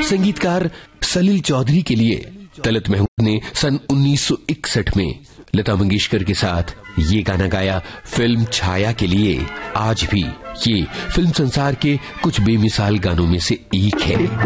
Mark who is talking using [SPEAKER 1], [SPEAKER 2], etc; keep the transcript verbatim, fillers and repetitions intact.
[SPEAKER 1] संगीतकार सलील चौधरी के लिए तलत महमूद ने सन उन्नीस सौ इकसठ में लता मंगेशकर के साथ ये गाना गाया फिल्म छाया के लिए। आज भी ये फिल्म संसार के कुछ बेमिसाल गानों में से एक है।